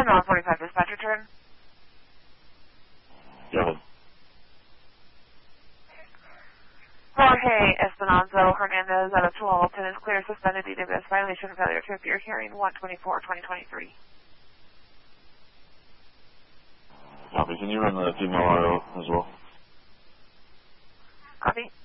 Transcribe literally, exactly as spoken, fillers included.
ten one forty-five dispatcher turn. Go ahead. Jorge Esperanza Hernandez out of Tualatin is clear suspended D W S violation of failure to appear hearing one twenty-four twenty twenty-three. Copy. Can you run the female R O as well? Copy.